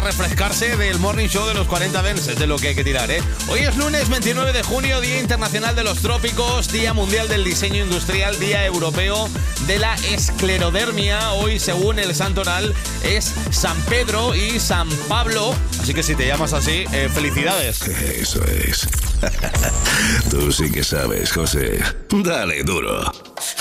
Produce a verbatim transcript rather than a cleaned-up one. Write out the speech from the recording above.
refrescarse del Morning Show de los cuarenta Dents, es de lo que hay que tirar, ¿eh? Hoy es lunes veintinueve de junio, Día Internacional de los Trópicos, Día Mundial del Diseño Industrial, Día Europeo de la Esclerodermia. Hoy, según el santoral, es San Pedro y San Pablo, así que si te llamas así, eh, felicidades. Eso es. Tú sí que sabes, José. Dale duro.